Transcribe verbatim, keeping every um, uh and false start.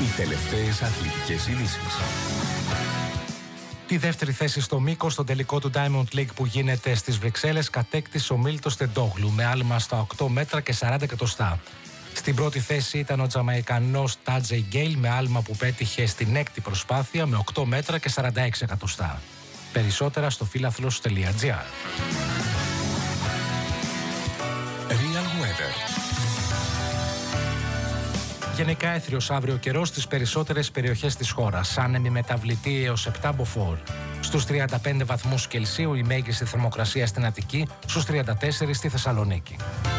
Οι τελευταίες αθλητικές ειδήσεις. Τη δεύτερη θέση στο μήκος στον τελικό του Diamond League που γίνεται στις Βρυξέλλες κατέκτησε ο Μίλτος Τεντόγλου με άλμα στα οκτώ μέτρα και σαράντα εκατοστά. Στην πρώτη θέση ήταν ο Τζαμαϊκανός Τάτζεϊ Γκέιλ με άλμα που πέτυχε στην έκτη προσπάθεια με οκτώ μέτρα και σαράντα έξι εκατοστά. Περισσότερα στο φίλαθλος τελεία τζι άρ. Real Weather. Γενικά έθριος αύριο καιρός στις περισσότερες περιοχές της χώρας. Άνεμη μεταβλητή έως επτά μποφόρ. Στους τριάντα πέντε βαθμούς Κελσίου η μέγιστη θερμοκρασία στην Αττική, στους τριάντα τέσσερα στη Θεσσαλονίκη.